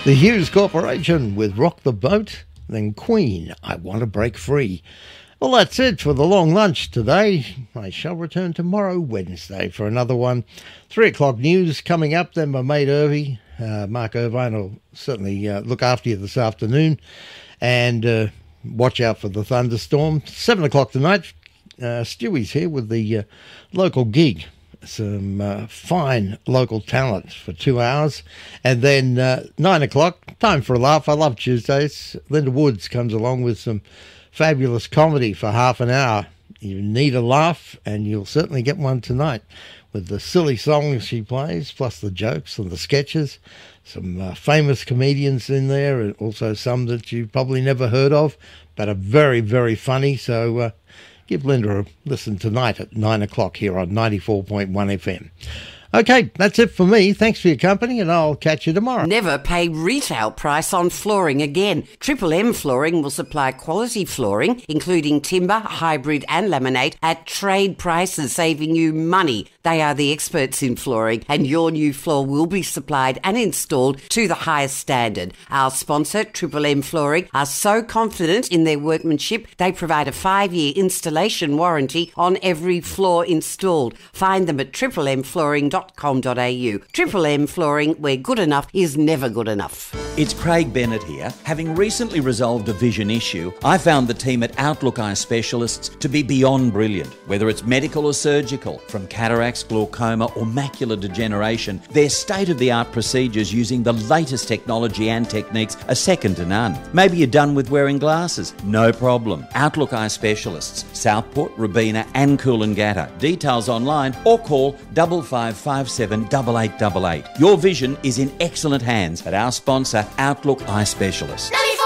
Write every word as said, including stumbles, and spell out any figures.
The Hughes Corporation with Rock the Boat, then Queen, I Want to Break Free. Well, that's it for the long lunch today. I shall return tomorrow, Wednesday, for another one. Three o'clock news coming up. Then my mate Irvie, uh, Mark Irvine, will certainly uh, look after you this afternoon. And uh, watch out for the thunderstorm. Seven o'clock tonight, uh, Stewie's here with the uh, local gig. Some uh, fine local talent for two hours. And then uh, nine o'clock, time for a laugh. I love Tuesdays. Linda Woods comes along with some fabulous comedy for half an hour. You need a laugh, and you'll certainly get one tonight with the silly songs she plays, plus the jokes and the sketches. Some uh, famous comedians in there, and also some that you've probably never heard of, but are very, very funny. So uh, give Linda a listen tonight at nine o'clock here on ninety-four point one F M. Okay, that's it for me. Thanks for your company, and I'll catch you tomorrow. Never pay retail price on flooring again. Triple M Flooring will supply quality flooring, including timber, hybrid and laminate, at trade prices, saving you money. They are the experts in flooring, and your new floor will be supplied and installed to the highest standard. Our sponsor, Triple M Flooring, are so confident in their workmanship, they provide a five-year installation warranty on every floor installed. Find them at triple m flooring dot com dot a u. Triple M Flooring, where good enough is never good enough. It's Craig Bennett here. Having recently resolved a vision issue, I found the team at Outlook Eye Specialists to be beyond brilliant. Whether it's medical or surgical, from cataracts, glaucoma or macular degeneration, their state-of-the-art procedures using the latest technology and techniques are second to none. Maybe you're done with wearing glasses? No problem. Outlook Eye Specialists, Southport, Robina and Coolangatta. Details online or call five five five seven eight eight eight eight. Your vision is in excellent hands at our sponsor, Outlook Eye Specialists.